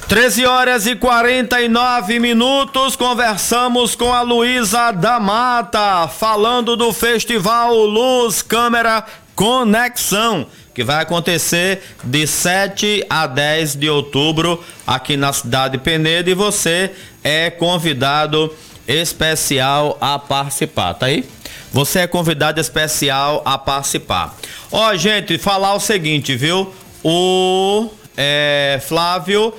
13h49, conversamos com a Luísa da Mata, falando do Festival Luz, Câmera, Conexão, que vai acontecer de 7 a 10 de outubro aqui na cidade de Penedo, e você é convidado especial a participar, tá aí? Você é convidado especial a participar. Ó, gente, falar o seguinte, viu? O Flávio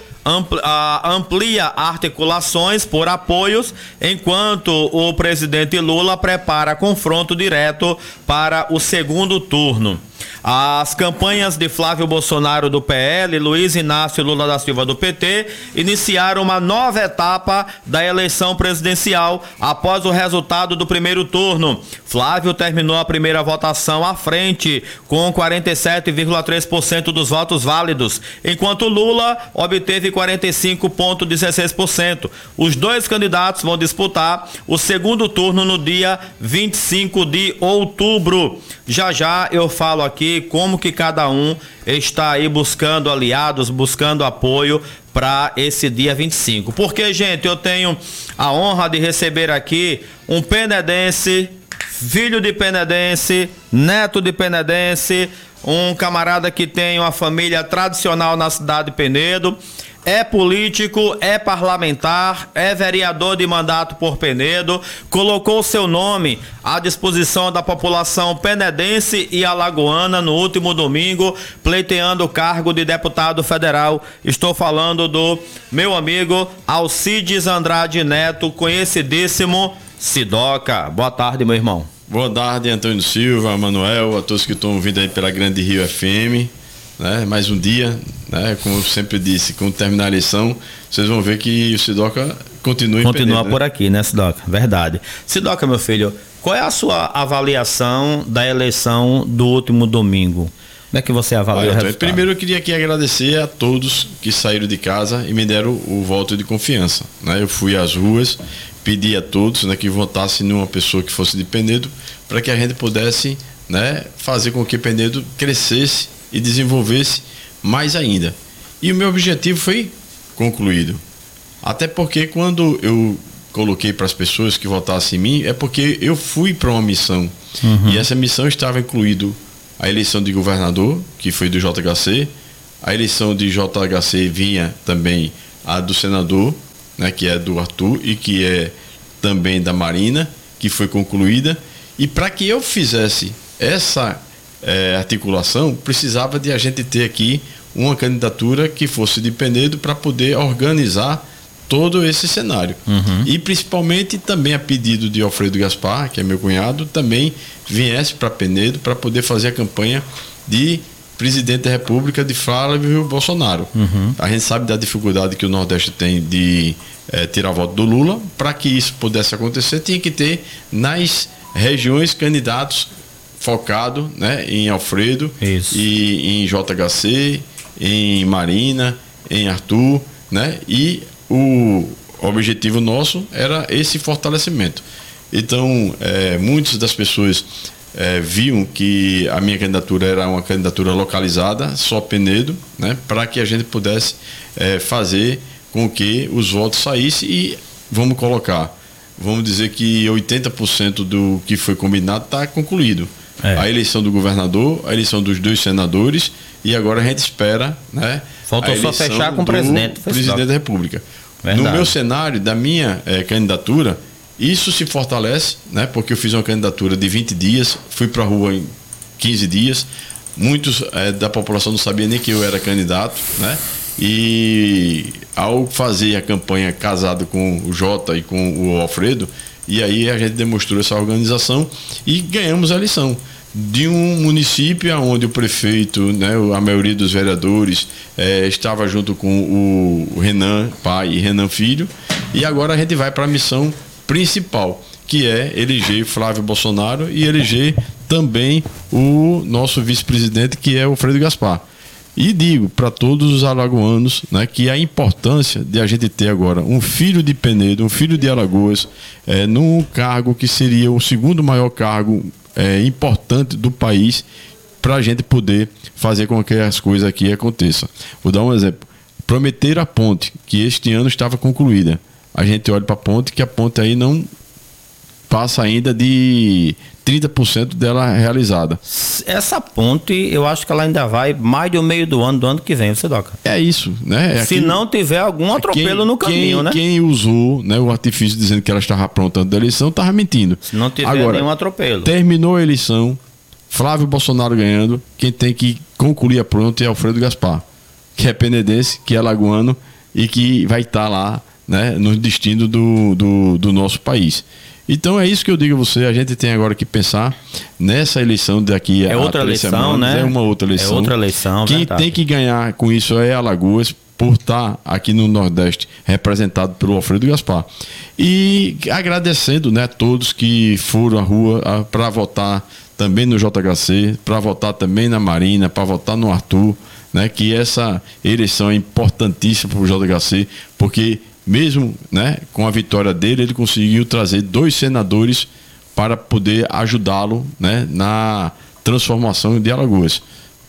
amplia articulações por apoios, enquanto o presidente Lula prepara confronto direto para o segundo turno. As campanhas de Flávio Bolsonaro do PL e Luiz Inácio Lula da Silva do PT iniciaram uma nova etapa da eleição presidencial após o resultado do primeiro turno. Flávio terminou a primeira votação à frente, com 47,3% dos votos válidos, enquanto Lula obteve 45,16%. Os dois candidatos vão disputar o segundo turno no dia 25 de outubro. Já já eu falo aqui como que cada um está aí buscando aliados, buscando apoio para esse dia 25. Porque, gente, eu tenho a honra de receber aqui um penedense, filho de penedense, neto de penedense, um camarada que tem uma família tradicional na cidade de Penedo, é político, é parlamentar, é vereador de mandato por Penedo, colocou seu nome à disposição da população penedense e alagoana no último domingo, pleiteando o cargo de deputado federal. Estou falando do meu amigo Alcides Andrade Neto, conhecidíssimo Sidoca. Boa tarde, meu irmão. Boa tarde, Antônio Silva, Manuel, a todos que estão ouvindo aí pela Grande Rio FM. Mais um dia, como eu sempre disse, quando terminar a eleição, vocês vão ver que o Sidoca continua por aqui, né, Sidoca? Verdade. Sidoca, meu filho, qual é a sua avaliação da eleição do último domingo? Como é que você avalia o resultado? Primeiro eu queria aqui agradecer a todos que saíram de casa e me deram o voto de confiança. Eu fui às ruas, pedi a todos que votassem numa pessoa que fosse de Penedo, para que a gente pudesse fazer com que Penedo crescesse e desenvolvesse mais ainda. E o meu objetivo foi concluído. Até porque quando eu coloquei para as pessoas que votassem em mim, é porque eu fui para uma missão. E essa missão estava incluído a eleição de governador, que foi do JHC, a eleição de JHC vinha também a do senador, que é do Arthur e que é também da Marina, que foi concluída. E para que eu fizesse essa articulação, precisava de a gente ter aqui uma candidatura que fosse de Penedo para poder organizar todo esse cenário. E principalmente também a pedido de Alfredo Gaspar, que é meu cunhado, também viesse para Penedo para poder fazer a campanha de presidente da República de Flávio Bolsonaro. A gente sabe da dificuldade que o Nordeste tem de tirar voto do Lula. Para que isso pudesse acontecer, tinha que ter nas regiões candidatos focado em Alfredo, e em JHC, em Marina, em Arthur, e o objetivo nosso era esse fortalecimento. Então, muitas das pessoas viam que a minha candidatura era uma candidatura localizada, só Penedo, para que a gente pudesse fazer com que os votos saíssem e vamos dizer que 80% do que foi combinado está concluído. A eleição do governador, a eleição dos dois senadores, e agora a gente espera faltou só fechar com o presidente da República. Verdade. No meu cenário, da minha candidatura, isso se fortalece, porque eu fiz uma candidatura de 20 dias, fui para a rua em 15 dias, muitos da população não sabia nem que eu era candidato, e ao fazer a campanha casado com o Jota e com o Alfredo, e aí a gente demonstrou essa organização e ganhamos a eleição de um município onde o prefeito, a maioria dos vereadores estava junto com o Renan pai e Renan filho, e agora a gente vai para a missão principal, que é eleger Flávio Bolsonaro e eleger também o nosso vice-presidente, que é o Alfredo Gaspar. E digo para todos os alagoanos, que a importância de a gente ter agora um filho de Penedo, um filho de Alagoas, num cargo que seria o segundo maior cargo importante do país, para a gente poder fazer com que as coisas aqui aconteçam. Vou dar um exemplo. prometeram a ponte, que este ano estava concluída. A gente olha para a ponte, que a ponte aí não passa ainda de 30% dela realizada. Essa ponte, eu acho que ela ainda vai mais do meio do ano que vem, você Doca. É isso, né? Se não tiver algum atropelo no caminho, né? Quem usou, né, o artifício dizendo que ela estava pronta antes da eleição, estava mentindo. Se não tiver nenhum atropelo. Terminou a eleição, Flávio Bolsonaro ganhando, quem tem que concluir a ponte é Alfredo Gaspar, que é penedense, que é alagoano e que vai estar lá, né, no destino do nosso país. Então é isso que eu digo a você, a gente tem agora que pensar nessa eleição daqui a 3 semanas, né? É uma outra eleição. É outra eleição, Quem tem que ganhar com isso é Alagoas, por estar aqui no Nordeste representado pelo Alfredo Gaspar. E agradecendo, né, todos que foram à rua para votar também no JHC, para votar também na Marina, para votar no Arthur, né, que essa eleição é importantíssima para o JHC, porque mesmo, né, com a vitória dele, ele conseguiu trazer 2 senadores para poder ajudá-lo, né, na transformação de Alagoas.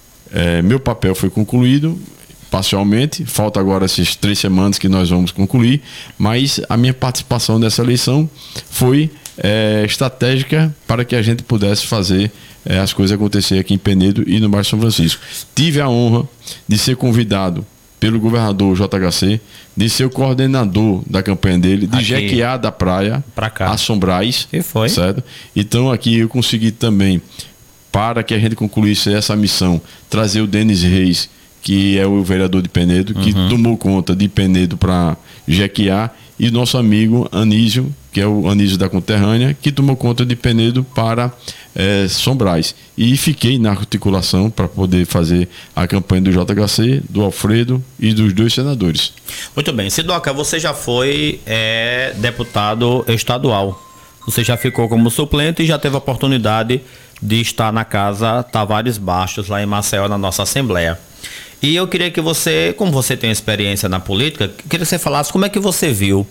Meu papel foi concluído parcialmente, falta agora essas 3 semanas que nós vamos concluir, mas a minha participação nessa eleição foi estratégica para que a gente pudesse fazer as coisas acontecer aqui em Penedo e no bairro São Francisco. Tive a honra de ser convidado pelo governador JHC, de ser o coordenador da campanha dele, de jequear da praia a Sombrais. E foi. Certo? Então aqui eu consegui também, para que a gente concluísse essa missão, trazer o Denis Reis, que é o vereador de Penedo, que tomou conta de Penedo para jequear, e nosso amigo Anísio, que é o Anísio da Conterrânea, que tomou conta de Penedo para Sombrais. E fiquei na articulação para poder fazer a campanha do JHC, do Alfredo e dos 2 senadores. Muito bem. Sidoca, você já foi deputado estadual. Você já ficou como suplente e já teve a oportunidade de estar na Casa Tavares Bastos, lá em Maceió, na nossa Assembleia. E eu queria que você, como você tem experiência na política, queria que você falasse como é que você viu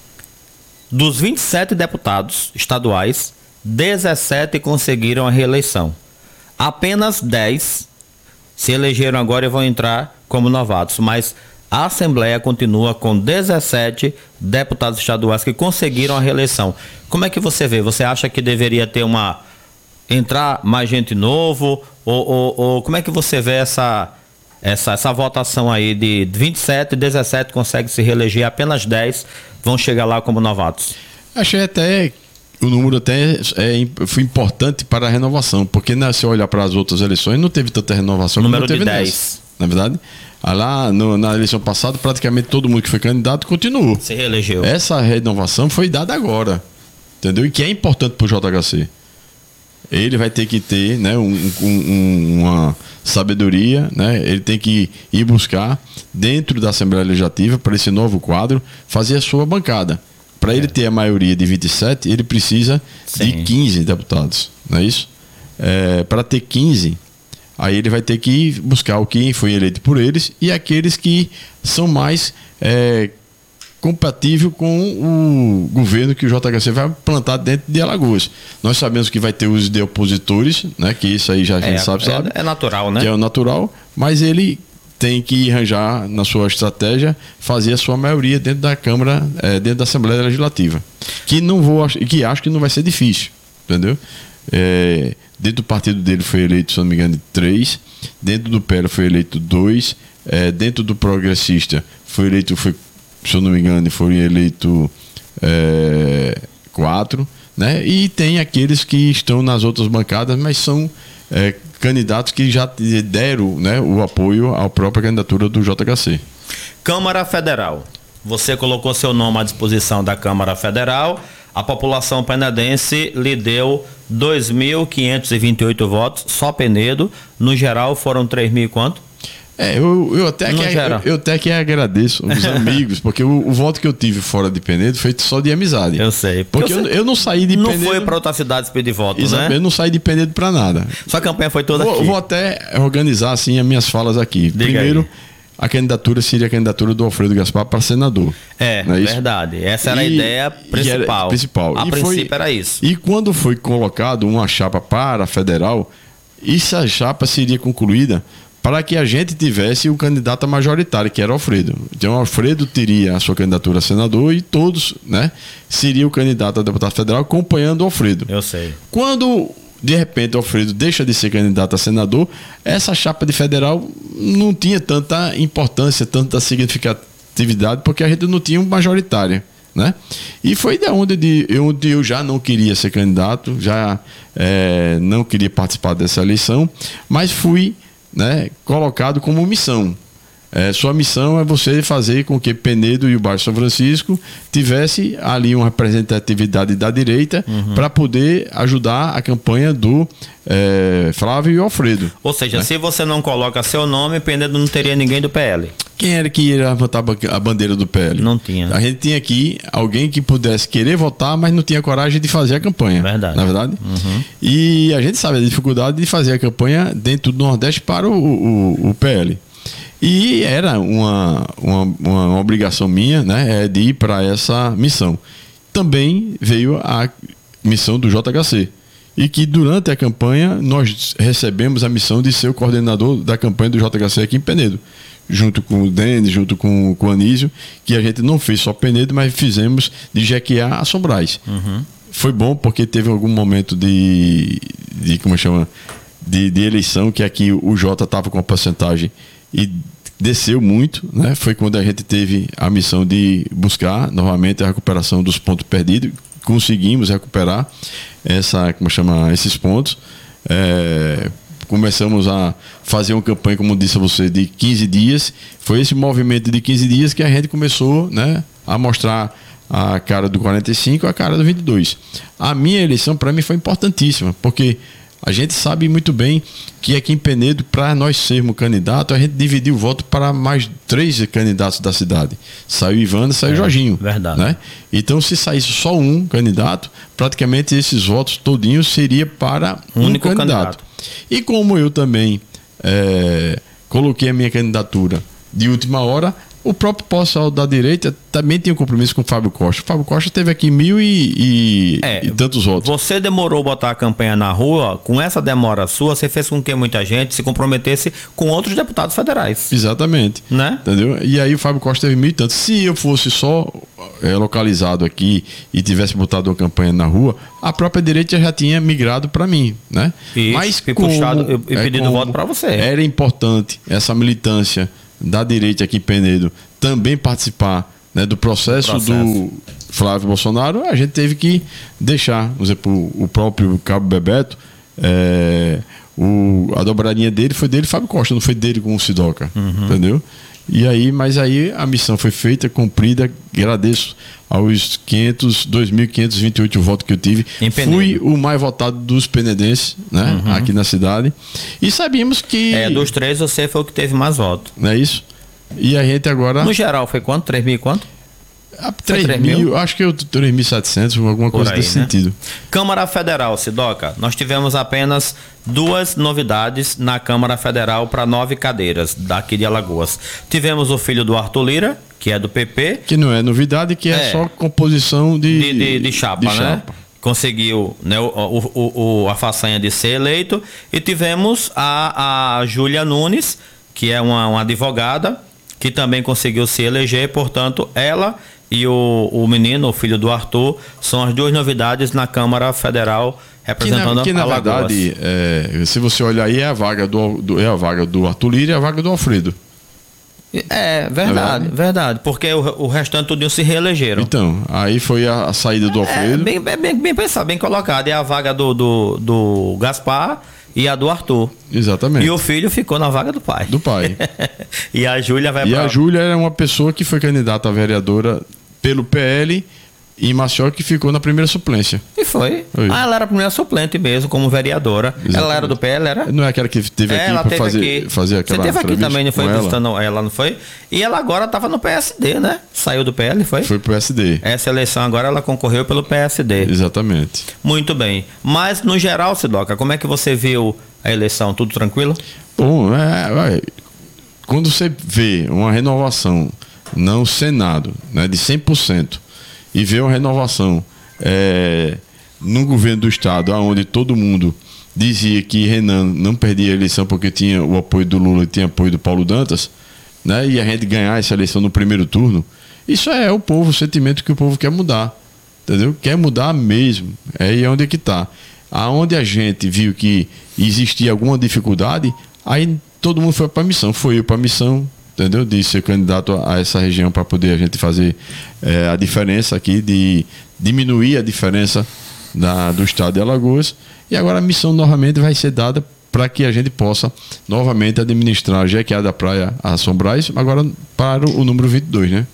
dos 27 deputados estaduais, 17 conseguiram a reeleição. Apenas 10 se elegeram agora e vão entrar como novatos, mas a Assembleia continua com 17 deputados estaduais que conseguiram a reeleição. Como é que você vê? Você acha que deveria ter entrar mais gente novo? Ou como é que você vê essa votação aí de 27, 17 consegue se reeleger, apenas 10 vão chegar lá como novatos? Achei até o número foi importante para a renovação, porque se olhar para as outras eleições não teve tanta renovação. Número como teve de 10. Na verdade, lá na eleição passada, praticamente todo mundo que foi candidato continuou. Se reelegeu. Essa renovação foi dada agora, entendeu? E que é importante para o JHC. Ele vai ter que ter, né, uma sabedoria, né? Ele tem que ir buscar dentro da Assembleia Legislativa, para esse novo quadro, fazer a sua bancada. Para ele ter a maioria de 27, ele precisa de 15 deputados, não é isso? Para ter 15, aí ele vai ter que buscar quem foi eleito por eles e aqueles que são mais compatível com o governo que o JHC vai plantar dentro de Alagoas. Nós sabemos que vai ter os de opositores, né? Que isso aí já a gente sabe. É natural, né? Que é o natural, mas ele tem que arranjar na sua estratégia fazer a sua maioria dentro da Câmara, dentro da Assembleia Legislativa. Que acho que não vai ser difícil, entendeu? Dentro do partido dele foi eleito, se não me engano, 3. Dentro do PL foi eleito 2. Dentro do Progressista foi eleito, se eu não me engano, foi eleito 4, né? E tem aqueles que estão nas outras bancadas, mas são candidatos que já deram, né, o apoio à própria candidatura do JHC. Câmara Federal. Você colocou seu nome à disposição da Câmara Federal. A população penedense lhe deu 2.528 votos, só Penedo. No geral foram 3.000 e quanto? Eu até que agradeço os amigos, porque o voto que eu tive fora de Penedo foi só de amizade. Eu sei. Porque eu não saí de Penedo. Não foi para outras cidades pedir voto, né? Eu não saí de Penedo para nada. Sua campanha foi toda aqui. Vou até organizar assim as minhas falas aqui. Primeiro, a candidatura seria a candidatura do Alfredo Gaspar para senador. Não é verdade. Essa era a ideia principal. A princípio era isso. E quando foi colocado uma chapa para a federal, essa chapa seria concluída para que a gente tivesse o candidato majoritário, que era Alfredo. Então, Alfredo teria a sua candidatura a senador e todos, né, seria o candidato a deputado federal acompanhando o Alfredo. Eu sei. Quando, de repente, o Alfredo deixa de ser candidato a senador, essa chapa de federal não tinha tanta importância, tanta significatividade, porque a gente não tinha um majoritário, né? E foi de onde eu já não queria ser candidato, já não queria participar dessa eleição, mas fui, né, colocado como missão. Sua missão é você fazer com que Penedo e o bairro São Francisco tivesse ali uma representatividade da direita para poder ajudar a campanha do Flávio e Alfredo. Ou seja, né? Se você não coloca seu nome, Penedo não teria ninguém do PL. Quem era que ia levantar a bandeira do PL? Não tinha. A gente tinha aqui alguém que pudesse querer votar, mas não tinha coragem de fazer a campanha. Verdade. Na verdade? E a gente sabe a dificuldade de fazer a campanha dentro do Nordeste para o PL. E era uma obrigação minha, né, de ir para essa missão. Também veio a missão do JHC. E que durante a campanha nós recebemos a missão de ser o coordenador da campanha do JHC aqui em Penedo. Junto com o Denis, junto com o Anísio, que a gente não fez só Penedo, mas fizemos de Jequiá a Sombrais. Foi bom porque teve algum momento de eleição que aqui o Jota estava com a porcentagem e desceu muito, né? Foi quando a gente teve a missão de buscar novamente a recuperação dos pontos perdidos. Conseguimos recuperar esses pontos. Começamos a fazer uma campanha, como disse a você, de 15 dias. Foi esse movimento de 15 dias que a gente começou, né, a mostrar a cara do 45 e a cara do 22. A minha eleição, para mim, foi importantíssima, porque a gente sabe muito bem que aqui em Penedo, para nós sermos candidatos, a gente dividiu o voto para mais 3 candidatos da cidade. Saiu Ivana, saiu Jorginho. Verdade. Né? Então, se saísse só um candidato, praticamente esses votos todinhos seria para um único candidato. E como eu também coloquei a minha candidatura de última hora, o próprio pessoal da direita também tinha um compromisso com o Fábio Costa. O Fábio Costa teve aqui 1.000 e tantos votos. Você demorou botar a campanha na rua, com essa demora sua, você fez com que muita gente se comprometesse com outros deputados federais. Exatamente. Né? Entendeu? E aí o Fábio Costa teve 1.000 e tantos. Se eu fosse só localizado aqui e tivesse botado uma campanha na rua, a própria direita já tinha migrado para mim, né? Mas puxado e pedido voto para você. Era importante essa militância da direita aqui em Penedo também participar, né, do processo do Flávio Bolsonaro. A gente teve que deixar, por exemplo, o próprio Cabo Bebeto, a dobradinha dele foi dele, Fábio Costa, não foi dele com o Sidoca, entendeu? E aí, mas aí a missão foi feita, cumprida. Agradeço aos 2.528 votos que eu tive. Fui o mais votado dos penedenses, né? Aqui na cidade. E sabíamos que... dos 3 você foi o que teve mais votos. Não é isso? E a gente agora... No geral foi quanto? 3 mil e quanto? 3 mil, acho que 3.700, alguma coisa desse sentido. Câmara Federal, Sidoca, nós tivemos apenas 2 novidades na Câmara Federal para 9 cadeiras daqui de Alagoas. Tivemos o filho do Arthur Lira, que é do PP. Que não é novidade, que é só composição de chapa, né? Conseguiu, né, a façanha de ser eleito. E tivemos a Júlia Nunes, que é uma advogada, que também conseguiu se eleger, portanto, ela e o menino, o filho do Arthur, são as 2 novidades na Câmara Federal representando que na verdade, se você olhar aí, é a vaga do Arthur Lira e a vaga do Alfredo. Verdade, porque o restante tudinho se reelegeram. Então, aí foi a saída do Alfredo. Bem pensado, bem colocado. É a vaga do Gaspar e a do Arthur. Exatamente. E o filho ficou na vaga do pai. E a Júlia vai a Júlia era uma pessoa que foi candidata a vereadora pelo PL em Maceió, que ficou na primeira suplência. E foi. Ela era a primeira suplente mesmo, como vereadora. Exatamente. Ela era do PL, era? Não é aquela que teve aqui para fazer aquela... Você teve aqui também, não foi? Ela não foi? E ela agora estava no PSD, né? Saiu do PL, foi? Foi pro PSD. Essa eleição agora ela concorreu pelo PSD. Exatamente. Muito bem. Mas, no geral, Sidoca, como é que você viu a eleição? Tudo tranquilo? Bom, quando você vê uma renovação no Senado, né, de 100%, e vê uma renovação no governo do estado, onde todo mundo dizia que Renan não perdia a eleição porque tinha o apoio do Lula e tinha apoio do Paulo Dantas, né? E a gente ganhar essa eleição no primeiro turno, isso é o povo, o sentimento que o povo quer mudar, entendeu? Quer mudar mesmo, é aí onde é que está. Aonde a gente viu que existia alguma dificuldade, aí todo mundo foi para a missão, foi eu para a missão, entendeu? De ser candidato a essa região para poder a gente fazer a diferença aqui, de diminuir a diferença do estado de Alagoas. E agora a missão novamente vai ser dada para que a gente possa novamente administrar Jequiá da Praia a São Brás, agora para o número 22, né?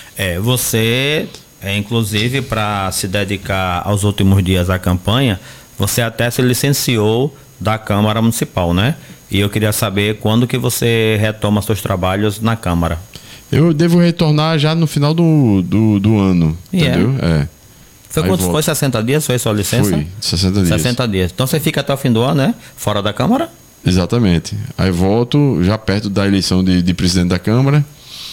Você, inclusive, para se dedicar aos últimos dias à campanha, você até se licenciou da Câmara Municipal, né? E eu queria saber quando que você retoma seus trabalhos na Câmara. Eu devo retornar já no final do ano, entendeu? Foi 60 dias? Foi sua licença? Foi, 60 dias. 60 dias. Então você fica até o fim do ano, né? Fora da Câmara? Exatamente. Aí volto já perto da eleição de presidente da Câmara.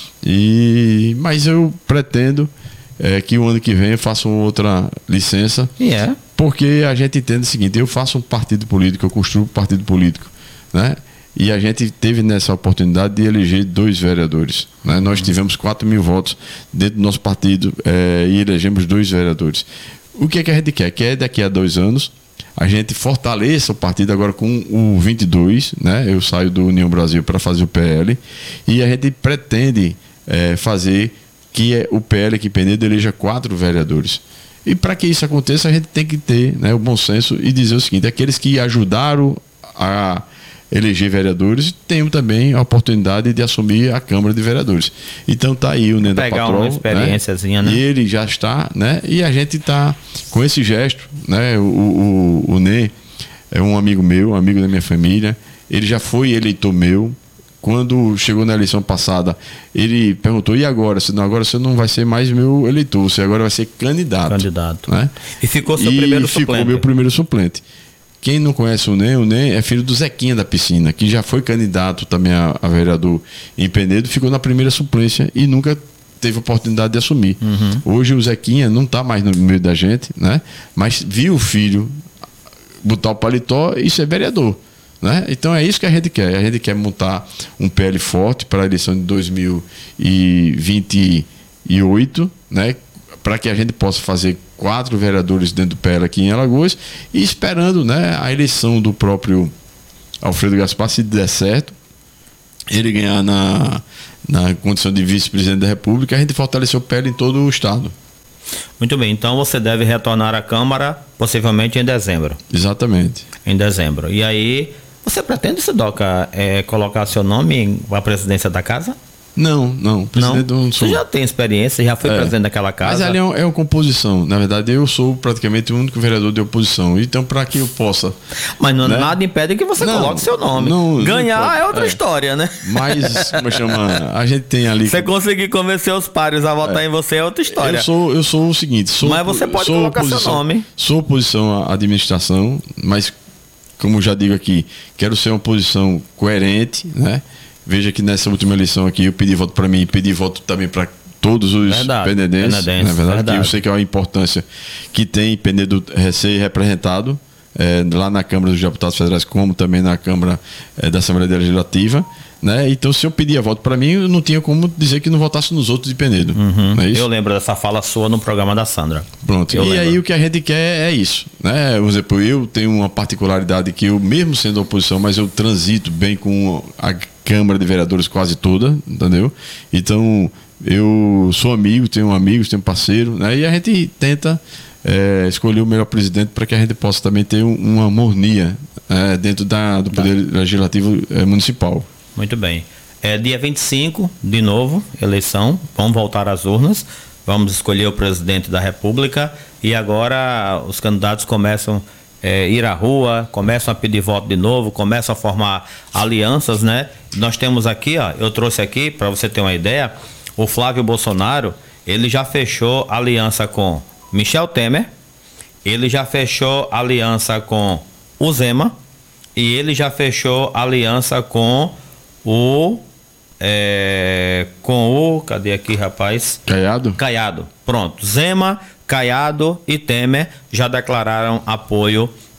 Mas eu pretendo que o ano que vem eu faça outra licença. Porque a gente entende o seguinte: eu faço um partido político, eu construo um partido político, né? E a gente teve nessa oportunidade de eleger 2 vereadores, né? Nós tivemos 4.000 votos dentro do nosso partido e elegemos 2 vereadores. O que é que a gente quer? Quer daqui a 2 anos a gente fortaleça o partido agora com o 22, né? Eu saio do União Brasil para fazer o PL e a gente pretende fazer que o PL aqui em Penedo eleja 4 vereadores. E para que isso aconteça, a gente tem que ter, né, o bom senso e dizer o seguinte: aqueles que ajudaram a eleger vereadores tenham também a oportunidade de assumir a Câmara de Vereadores. Então tá aí o Nenda Patrol, uma experiênciazinha, né? E ele já está, né? E a gente está com esse gesto, né? O Nê é um amigo meu, um amigo da minha família. Ele já foi eleitor meu. Quando chegou na eleição passada, ele perguntou: e agora? Agora você não vai ser mais meu eleitor, você agora vai ser candidato. Né? E ficou seu primeiro suplente. Ficou meu primeiro suplente. Quem não conhece o Ney é filho do Zequinha da Piscina, que já foi candidato também a vereador em Penedo, ficou na primeira suplência e nunca teve oportunidade de assumir. Hoje o Zequinha não está mais no meio da gente, né? Mas viu o filho botar o paletó e ser vereador, né? Então é isso que a gente quer. A gente quer montar um PL forte para a eleição de 2028, né? Para que a gente possa fazer 4 vereadores dentro do PL aqui em Alagoas e esperando, né, a eleição do próprio Alfredo Gaspar, se der certo, ele ganhar na condição de vice-presidente da República, a gente fortalecer o PL em todo o estado. Muito bem, então você deve retornar à Câmara possivelmente em dezembro. Exatamente. Em dezembro. E aí, você pretende, Sidoca, colocar seu nome para a presidência da casa? Não. Presidente não sou. Você já tem experiência, já foi presidente daquela casa. Mas ali é uma composição. Na verdade, eu sou praticamente o único vereador de oposição. Então, para que eu possa... Mas nada impede que você coloque seu nome. Ganhar é outra história, né? Mas, como chama, a gente tem ali... Você conseguir convencer os pares a votar em você é outra história. Eu sou o seguinte... Mas você pode colocar seu nome. Sou oposição à administração, mas, como já digo aqui, quero ser uma oposição coerente, né? Veja que nessa última eleição aqui eu pedi voto para mim e pedi voto também para todos os penedenses. Na verdade. Eu sei que é a importância que tem Penedo ser representado lá na Câmara dos Deputados Federais, como também na Câmara da Assembleia Legislativa, né? Então, se eu pedia voto para mim, eu não tinha como dizer que não votasse nos outros de Penedo. Não é isso? Eu lembro dessa fala sua no programa da Sandra. Pronto. Aí o que a gente quer é isso, né? Por exemplo, eu tenho uma particularidade que eu, mesmo sendo oposição, mas eu transito bem com a Câmara de Vereadores quase toda, entendeu? Então, eu sou amigo, tenho amigos, tenho parceiro, né? E a gente tenta escolher o melhor presidente para que a gente possa também ter uma harmonia dentro do Poder Legislativo Municipal. Muito bem. Dia 25, de novo, eleição, vamos voltar às urnas, vamos escolher o presidente da República e agora os candidatos começam ir à rua, começam a pedir voto de novo, começam a formar alianças, né? Nós temos aqui, eu trouxe aqui para você ter uma ideia, o Flávio Bolsonaro, ele já fechou aliança com Michel Temer, ele já fechou aliança com o Zema e ele já fechou aliança com cadê aqui, rapaz? Caiado. Pronto. Zema, Caiado e Temer já declararam apoio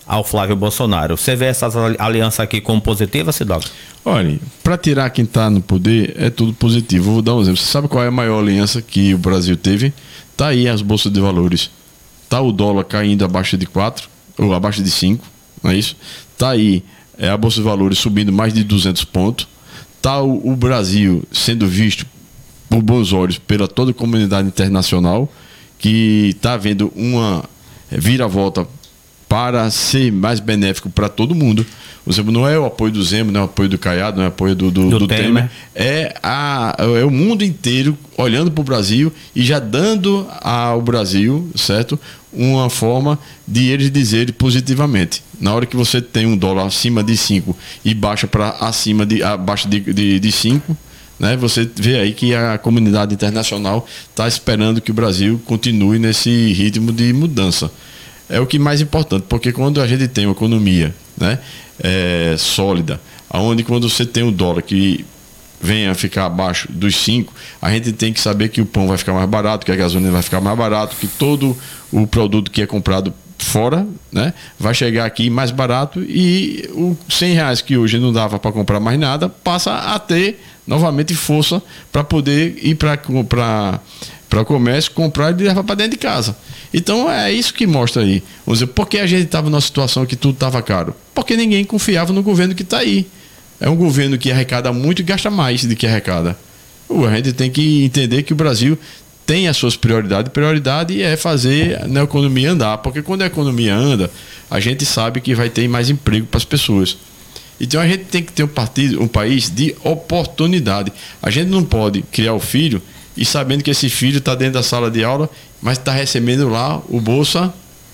ao Flávio Bolsonaro. Você vê essa aliança aqui como positiva, Sidoca? Olha, para tirar quem está no poder é tudo positivo. Vou dar um exemplo. Você sabe qual é a maior aliança que o Brasil teve? Tá aí as bolsas de valores. Tá o dólar caindo abaixo de 4 ou abaixo de 5, não é isso? Tá aí a bolsa de valores subindo mais de 200 pontos. Tá o Brasil sendo visto por bons olhos pela toda a comunidade internacional, que está havendo uma viravolta para ser mais benéfico para todo mundo. Por exemplo, não é o apoio do Zema, não é o apoio do Caiado, não é o apoio do Temer. É o mundo inteiro olhando para o Brasil e já dando ao Brasil, certo, uma forma de eles dizerem positivamente. Na hora que você tem um dólar acima de 5 e baixa para abaixo de 5, né, você vê aí que a comunidade internacional está esperando que o Brasil continue nesse ritmo de mudança. É o que mais importante, porque quando a gente tem uma economia, né, sólida, aonde quando você tem um dólar que venha a ficar abaixo dos 5, a gente tem que saber que o pão vai ficar mais barato, que a gasolina vai ficar mais barato, que todo o produto que é comprado fora, né, vai chegar aqui mais barato, e o R$100 que hoje não dava para comprar mais nada, passa a ter novamente força para poder ir para o comércio, comprar e levar para dentro de casa. Então é isso que mostra aí. Vamos dizer, por que a gente estava numa situação que tudo estava caro? Porque ninguém confiava no governo que está aí. É um governo que arrecada muito e gasta mais do que arrecada. A gente tem que entender que o Brasil tem as suas prioridades. Prioridade é fazer a economia andar, porque quando a economia anda, a gente sabe que vai ter mais emprego para as pessoas. Então a gente tem que ter um país de oportunidade. A gente não pode criar o filho e sabendo que esse filho está dentro da sala de aula, mas está recebendo lá o Bolsa,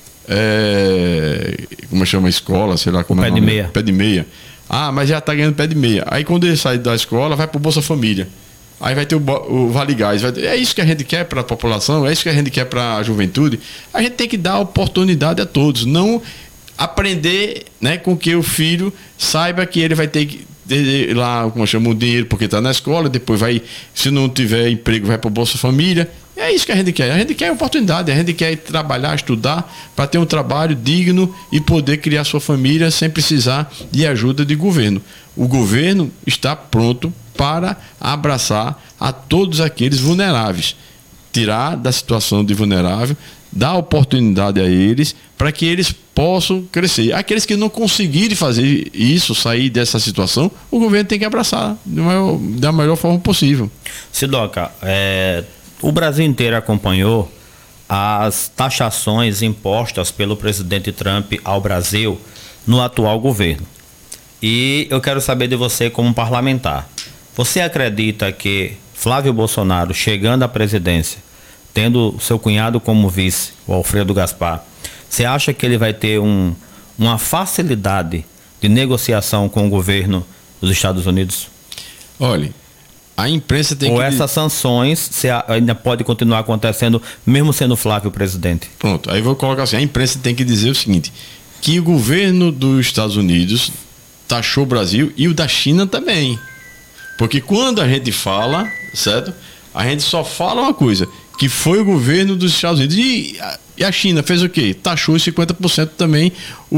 como chama a escola, sei lá como é o nome. Pé de meia. Pé de meia. Ah, mas já está ganhando pé de meia. Aí quando ele sai da escola, vai para o Bolsa Família. Aí vai ter o Vale Gás. É isso que a gente quer para a população, é isso que a gente quer para a juventude. A gente tem que dar oportunidade a todos, não aprender, né, com que o filho saiba que ele vai ter que lá, como chama, o dinheiro porque está na escola, depois vai, se não tiver emprego, vai para o Bolsa Família. É isso que a gente quer. A gente quer oportunidade, a gente quer trabalhar, estudar para ter um trabalho digno e poder criar sua família sem precisar de ajuda de governo. O governo está pronto para abraçar a todos aqueles vulneráveis, tirar da situação de vulnerável, dar oportunidade a eles para que eles possam crescer. Aqueles que não conseguirem fazer isso, sair dessa situação, o governo tem que abraçar da melhor forma possível. Sidoca, o Brasil inteiro acompanhou as taxações impostas pelo presidente Trump ao Brasil no atual governo. E eu quero saber de você como parlamentar. Você acredita que Flávio Bolsonaro, chegando à presidência, tendo seu cunhado como vice, o Alfredo Gaspar, você acha que ele vai ter uma facilidade de negociação com o governo dos Estados Unidos? Olha, a imprensa tem Ou essas sanções ainda pode continuar acontecendo, mesmo sendo Flávio o presidente? Pronto, aí vou colocar assim, a imprensa tem que dizer o seguinte, que o governo dos Estados Unidos taxou o Brasil e o da China também. Porque quando a gente fala, certo? A gente só fala uma coisa, que foi o governo dos Estados Unidos. E a China fez o quê? Taxou 50% também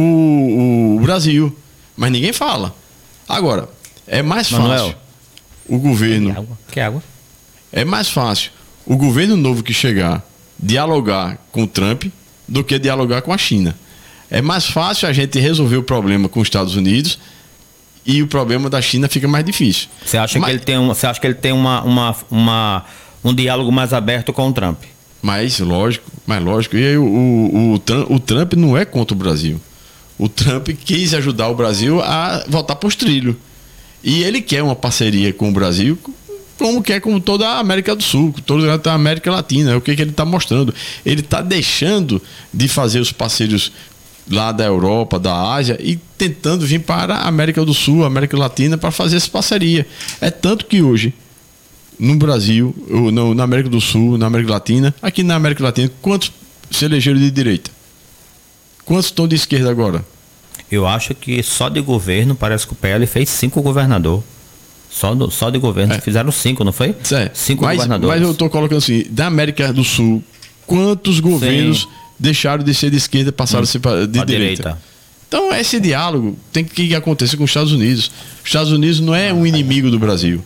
o Brasil. Mas ninguém fala. Agora, é mais fácil o governo... Quer água? É mais fácil o governo novo que chegar dialogar com o Trump do que dialogar com a China. É mais fácil a gente resolver o problema com os Estados Unidos e o problema da China fica mais difícil. Você acha que ele tem um diálogo mais aberto com o Trump? Mas lógico. E aí o Trump não é contra o Brasil. O Trump quis ajudar o Brasil a voltar para os trilhos. E ele quer uma parceria com o Brasil, como quer com toda a América do Sul, toda a América Latina. É o que ele está mostrando. Ele está deixando de fazer os parceiros lá da Europa, da Ásia, e tentando vir para a América do Sul, América Latina, para fazer essa parceria. É tanto que hoje, no Brasil, ou na América do Sul, na América Latina, aqui na América Latina, quantos se elegeram de direita? Quantos estão de esquerda agora? Eu acho que só de governo, parece que o PL fez 5 governadores. Só de governo fizeram 5, não foi? 5 governadores. Mas eu estou colocando assim, da América do Sul, quantos governos deixaram de ser de esquerda e passaram a ser de direita? Então, esse diálogo tem que acontecer com os Estados Unidos. Os Estados Unidos não é um inimigo do Brasil.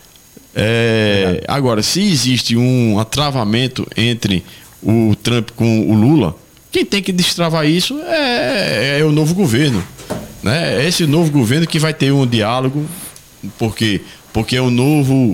Agora, se existe um atravamento entre o Trump com o Lula, quem tem que destravar isso é o novo governo, né? É esse novo governo que vai ter um diálogo, porque é o novo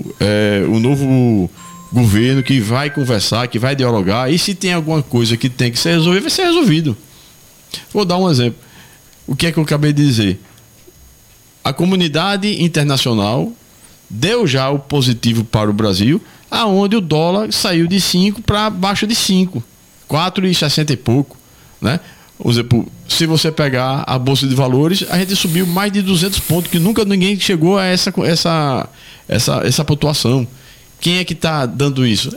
governo que vai conversar, que vai dialogar, e se tem alguma coisa que tem que ser resolvida, vai ser resolvido. Vou dar um exemplo. O que é que eu acabei de dizer? A comunidade internacional deu já o positivo para o Brasil, aonde o dólar saiu de 5 para abaixo de 5, 4,60 e pouco, né? Por exemplo, se você pegar a Bolsa de Valores, a gente subiu mais de 200 pontos, que nunca ninguém chegou a essa pontuação. Quem é que está dando isso?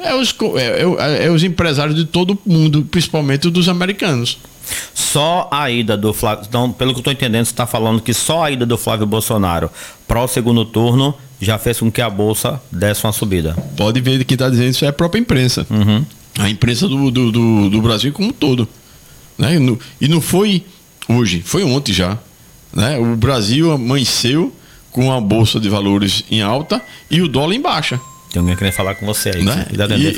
É os empresários de todo o mundo, principalmente dos americanos. Só a ida do Flávio... Então, pelo que eu estou entendendo, você está falando que só a ida do Flávio Bolsonaro para o segundo turno já fez com que a Bolsa desse uma subida. Pode ver que está dizendo isso é a própria imprensa. Uhum. A imprensa do Brasil como um todo. Né? E não foi hoje, foi ontem já. Né? O Brasil amanheceu com a Bolsa de Valores em alta e o dólar em baixa. Tem alguém querendo falar com você aí. Né?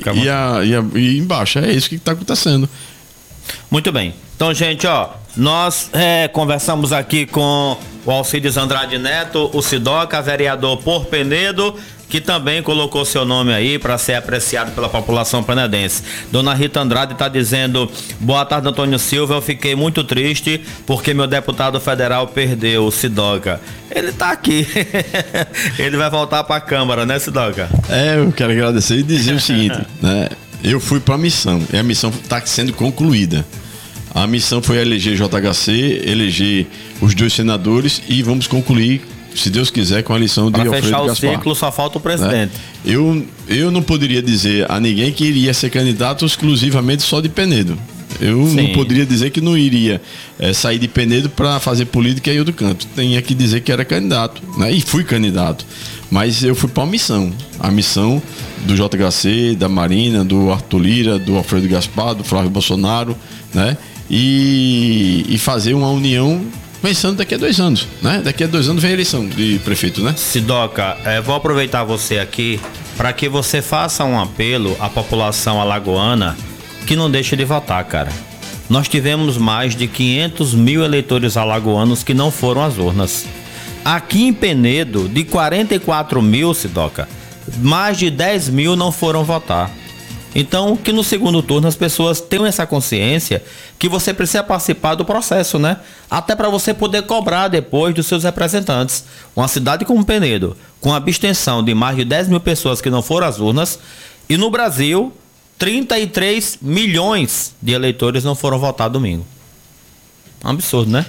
E em baixa, é isso que está acontecendo. Muito bem. Então, gente, nós conversamos aqui com o Alcides Andrade Neto, o Sidoca, vereador por Penedo, que também colocou seu nome aí para ser apreciado pela população penedense. Dona Rita Andrade está dizendo: boa tarde, Antônio Silva, eu fiquei muito triste porque meu deputado federal perdeu, o Sidoca. Ele está aqui. Ele vai voltar para a Câmara, né, Sidoca? Eu quero agradecer e dizer o seguinte, né? Eu fui para a missão, e a missão está sendo concluída. A missão foi eleger JHC, eleger os 2 senadores e vamos concluir, se Deus quiser, com a eleição de Alfredo Gaspar. Para fechar o ciclo, só falta o presidente. Né? Eu não poderia dizer a ninguém que iria ser candidato exclusivamente só de Penedo. Eu Sim. não poderia dizer que não iria sair de Penedo para fazer política em outro canto. Tinha que dizer que era candidato, né? E fui candidato. Mas eu fui para a missão do JHC, da Marina, do Arthur Lira, do Alfredo Gaspar, do Flávio Bolsonaro, né? E fazer uma união pensando daqui a 2 anos, né? Daqui a 2 anos vem a eleição de prefeito, né? Sidoca, vou aproveitar você aqui para que você faça um apelo à população alagoana que não deixe de votar, cara. Nós tivemos mais de 500 mil eleitores alagoanos que não foram às urnas. Aqui em Penedo, de 44 mil, Sidoca, mais de 10 mil não foram votar. Então, que no segundo turno as pessoas tenham essa consciência que você precisa participar do processo, né? Até para você poder cobrar depois dos seus representantes. Uma cidade como Penedo, com abstenção de mais de 10 mil pessoas que não foram às urnas, e no Brasil, 33 milhões de eleitores não foram votar domingo. Um absurdo, né?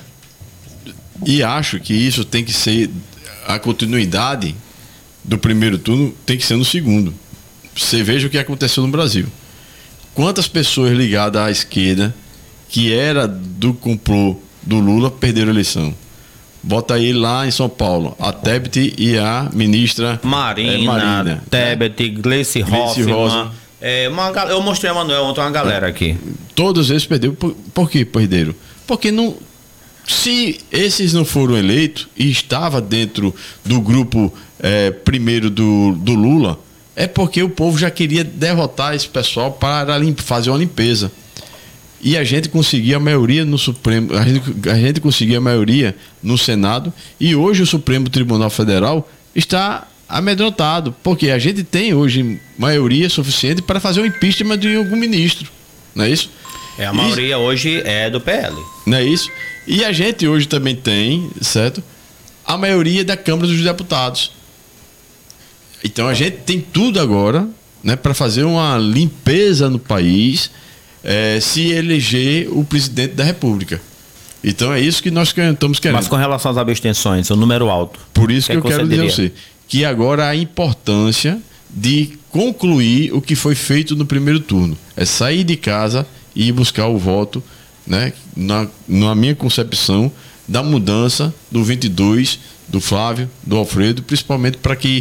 E acho que isso tem que ser a continuidade do primeiro turno, tem que ser no segundo. Você veja o que aconteceu no Brasil. Quantas pessoas ligadas à esquerda, que era do complô do Lula, perderam a eleição? Bota aí lá em São Paulo, a Tebet e a ministra Marina. Tebet, Gleice Hoffmann. Eu mostrei a Manuel ontem, uma galera aqui. Todos eles perderam. Por que perderam? Porque não... Se esses não foram eleitos e estava dentro do grupo primeiro do Lula, é porque o povo já queria derrotar esse pessoal para fazer uma limpeza. E a gente conseguia a maioria no Supremo, a gente conseguia a maioria no Senado, e hoje o Supremo Tribunal Federal está amedrontado, porque a gente tem hoje maioria suficiente para fazer o impeachment de algum ministro, não é isso? A maioria hoje é do PL. Não é isso? E a gente hoje também tem, certo? A maioria da Câmara dos Deputados. Então a gente tem tudo agora, né, para fazer uma limpeza no país, se eleger o presidente da República. Então é isso que nós estamos querendo. Mas com relação às abstenções, o número alto. Por isso que eu quero dizer a você que agora a importância de concluir o que foi feito no primeiro turno. É sair de casa e ir buscar o voto, né, na minha concepção, da mudança do 22, do Flávio, do Alfredo, principalmente para que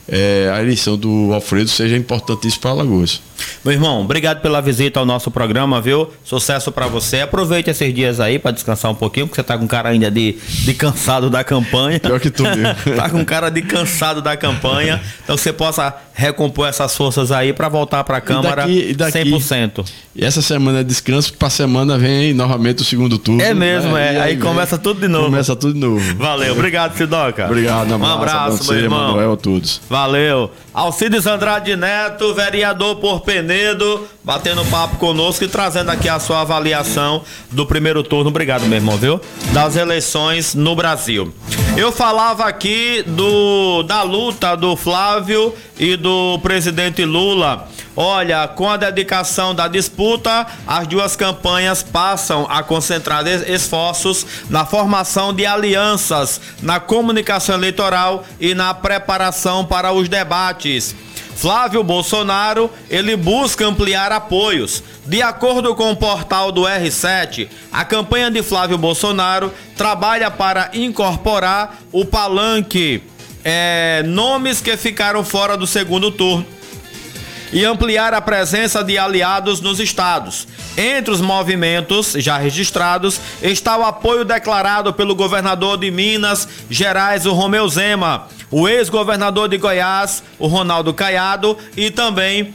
a eleição do Alfredo seja importantíssima para Alagoas. Meu irmão, obrigado pela visita ao nosso programa, viu? Sucesso para você. Aproveite esses dias aí para descansar um pouquinho, porque você tá com cara ainda de cansado da campanha. Pior que tu mesmo. Tá com cara de cansado da campanha. Então que você possa recompor essas forças aí para voltar para a Câmara 100%. E essa semana é descanso, para a semana vem novamente o segundo turno. É mesmo, né? Aí começa tudo de novo. Começa tudo de novo. Valeu, obrigado, Sidoca. Obrigado, um abraço, meu irmão. Manuel, a todos. Valeu. Alcides Andrade Neto, vereador por Penedo, batendo papo conosco e trazendo aqui a sua avaliação do primeiro turno, obrigado, meu irmão, viu? Das eleições no Brasil. Eu falava aqui da luta do Flávio e do presidente Lula. Olha, com a dedicação da disputa, as duas campanhas passam a concentrar esforços na formação de alianças, na comunicação eleitoral e na preparação para os debates. Flávio Bolsonaro, ele busca ampliar apoios. De acordo com o portal do R7, a campanha de Flávio Bolsonaro trabalha para incorporar o palanque, nomes que ficaram fora do segundo turno, e ampliar a presença de aliados nos estados. Entre os movimentos já registrados está o apoio declarado pelo governador de Minas Gerais, o Romeu Zema, o ex-governador de Goiás, o Ronaldo Caiado, e também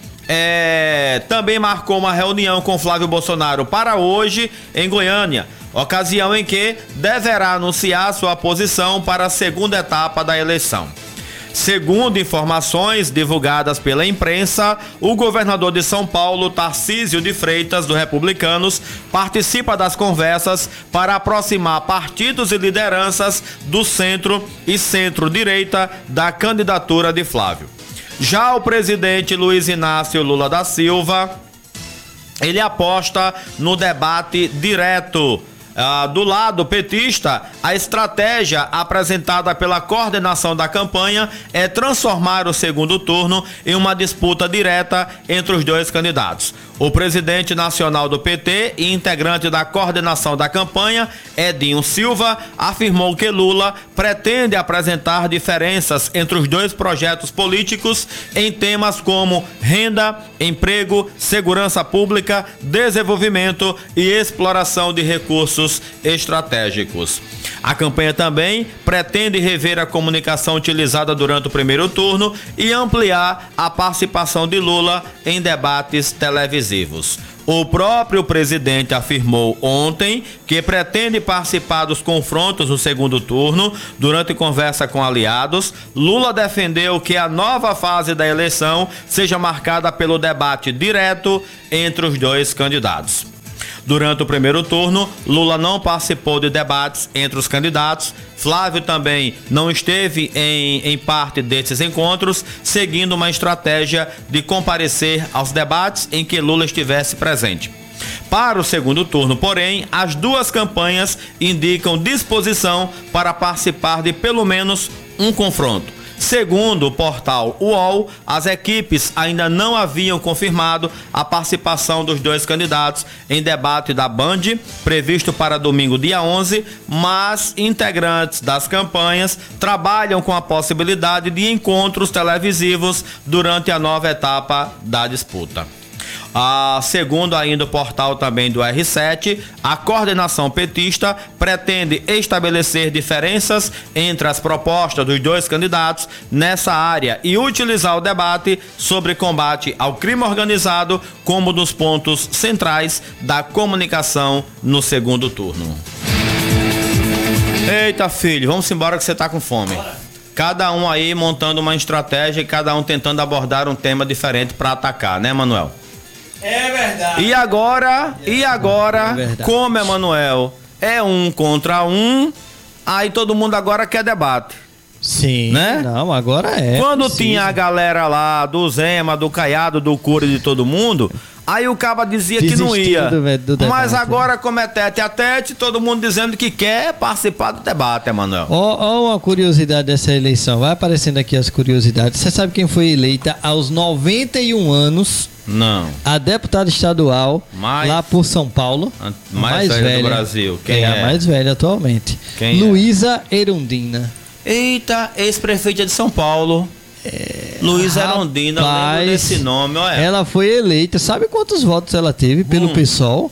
marcou uma reunião com Flávio Bolsonaro para hoje em Goiânia, ocasião em que deverá anunciar sua posição para a segunda etapa da eleição. Segundo informações divulgadas pela imprensa, o governador de São Paulo, Tarcísio de Freitas, do Republicanos, participa das conversas para aproximar partidos e lideranças do centro e centro-direita da candidatura de Flávio. Já o presidente Luiz Inácio Lula da Silva, ele aposta no debate direto. Do lado petista, a estratégia apresentada pela coordenação da campanha é transformar o segundo turno em uma disputa direta entre os dois candidatos. O presidente nacional do PT e integrante da coordenação da campanha, Edinho Silva, afirmou que Lula pretende apresentar diferenças entre os dois projetos políticos em temas como renda, emprego, segurança pública, desenvolvimento e exploração de recursos estratégicos. A campanha também pretende rever a comunicação utilizada durante o primeiro turno e ampliar a participação de Lula em debates televisivos. O próprio presidente afirmou ontem que pretende participar dos confrontos no segundo turno. Durante conversa com aliados, Lula defendeu que a nova fase da eleição seja marcada pelo debate direto entre os dois candidatos. Durante o primeiro turno, Lula não participou de debates entre os candidatos. Flávio também não esteve em parte desses encontros, seguindo uma estratégia de comparecer aos debates em que Lula estivesse presente. Para o segundo turno, porém, as duas campanhas indicam disposição para participar de pelo menos um confronto. Segundo o portal UOL, as equipes ainda não haviam confirmado a participação dos dois candidatos em debate da Band, previsto para domingo, dia 11, mas integrantes das campanhas trabalham com a possibilidade de encontros televisivos durante a nova etapa da disputa. Segundo ainda o portal também do R7, a coordenação petista pretende estabelecer diferenças entre as propostas dos dois candidatos nessa área e utilizar o debate sobre combate ao crime organizado como um dos pontos centrais da comunicação no segundo turno. Eita, filho, vamos embora que você tá com fome. Cada um aí montando uma estratégia e cada um tentando abordar um tema diferente para atacar, né, Manuel? É verdade. E agora, como, Emanuel, é um contra um, aí todo mundo agora quer debate. Sim, né? Não, agora é. Quando tinha a galera lá do Zema, do Caiado, do Cury, de todo mundo, aí o caba dizia que não ia. Mas agora, como é tete a tete, todo mundo dizendo que quer participar do debate, Emanuel. Ó, uma curiosidade dessa eleição, vai aparecendo aqui as curiosidades. Você sabe quem foi eleita aos 91 anos? Não. A deputada estadual lá por São Paulo. Mais velha do Brasil. Quem é? A mais velha atualmente. Quem Luísa Erundina. Eita, ex-prefeita de São Paulo. Luísa Erundina, eu lembro desse nome, olha. Ela foi eleita, sabe quantos votos ela teve pelo PSOL?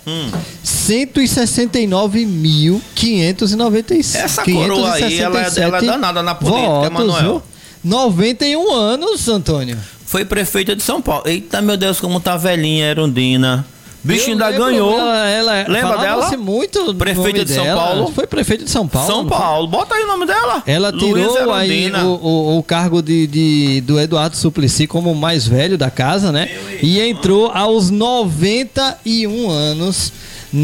169.596. Essa coroa aí, ela é danada na política, votos, Manuel. Viu? 91 anos, Antônio. Foi prefeita de São Paulo. Eita, meu Deus, como tá velhinha a Erundina. Bicho ainda ganhou. Ela lembra dela? Muito prefeita de São Paulo. Foi prefeita de São Paulo. São Paulo. Bota aí o nome dela. Ela tirou aí o cargo do Eduardo Suplicy como o mais velho da casa, né? E entrou aos 91 anos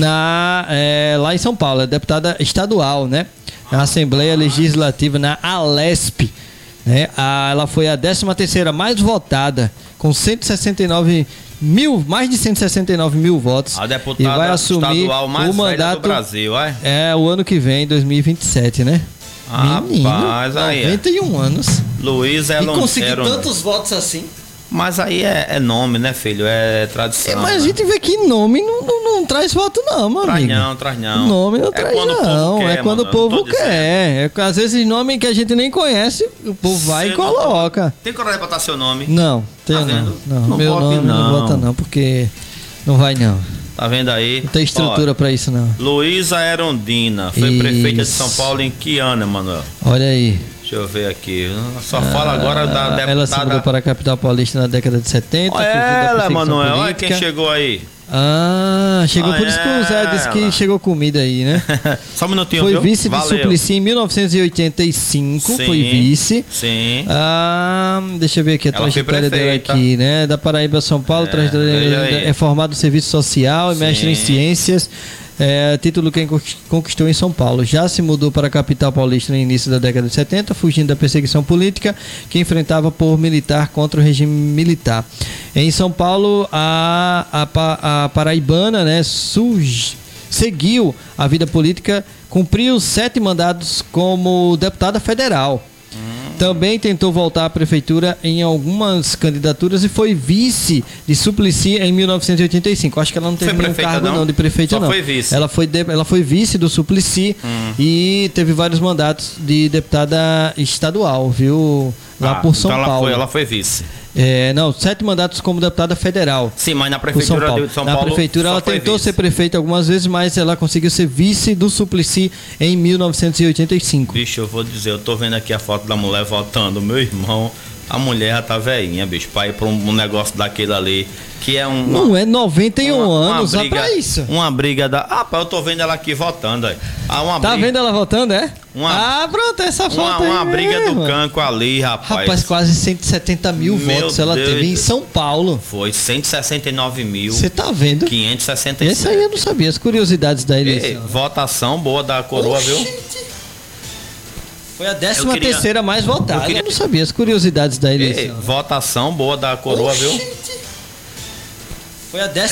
lá em São Paulo. É deputada estadual, né? Na Assembleia Legislativa, na Alesp. Né? Ela foi a 13ª mais votada, com 169 mil, mais de 169 mil votos. A deputada e vai assumir estadual mais o mandato do Brasil, o ano que vem, 2027, né? Rapaz, aí 91 anos. Luísa Erundina. E conseguir tantos votos assim. Mas aí é nome, né, filho? É tradição. Mas a gente vê que nome não traz voto, não, meu amigo. Traz não. Nome não traz, não. É quando o povo quer. Às vezes nome que a gente nem conhece, o povo vai e coloca. Tem coragem pra botar seu nome? Não, tenho não. Meu nome não bota não, porque não vai não. Tá vendo aí? Não tem estrutura pra isso, não. Luísa Erundina foi prefeita de São Paulo em que ano, Manuel? Olha aí. Deixa eu ver aqui. Só fala agora da deputada. Ela se mudou para a capital paulista na década de 70. Olha ela, Manuel. Olha quem chegou aí. Chegou por isso que o Zé disse que chegou comida aí, né? Só um minutinho, Foi vice de Suplicy em 1985. Sim, foi vice. Sim. Deixa eu ver aqui a trajetória dela aqui, né? Da Paraíba, São Paulo. É formado no serviço social e mestre em ciências. Título que conquistou em São Paulo. Já se mudou para a capital paulista no início da década de 70, fugindo da perseguição política que enfrentava por militar contra o regime militar. Em São Paulo, a paraibana, né, seguiu a vida política, cumpriu 7 mandatos como deputada federal. Também tentou voltar à prefeitura em algumas candidaturas e foi vice de Suplicy em 1985. Acho que ela não teve nenhum cargo não de prefeita. Só não. Foi vice. Ela foi vice do Suplicy e teve vários mandatos de deputada estadual, viu? Lá por São Paulo. Ela foi vice. 7 mandatos como deputada federal. Sim, mas na prefeitura de São Paulo. Na prefeitura ela tentou ser prefeita algumas vezes, mas ela conseguiu ser vice do Suplicy em 1985. Bicho, eu vou dizer, eu tô vendo aqui a foto da mulher votando, meu irmão. A mulher já tá velhinha, bicho, pra ir pra um negócio daquele ali, que é um... Não é 91 anos, só pra isso. Uma briga da... eu tô vendo ela aqui votando aí. Vendo ela votando, é? Pronto, essa foto aí. Uma briga do Canco ali, rapaz. Rapaz, quase 170 mil votos ela teve em São Paulo. Foi 169 mil. Você tá vendo? 567. Esse aí eu não sabia, as curiosidades da eleição. Votação boa da coroa, viu? Foi a 13ª mais votada. Eu não sabia as curiosidades da eleição. Votação boa da coroa, viu? Foi a